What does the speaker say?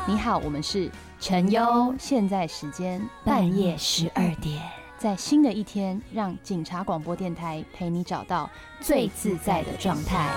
你好，我们是陈优，现在时间半夜12点， 在新的一天，让警察广播电台陪你找到最自在的状态。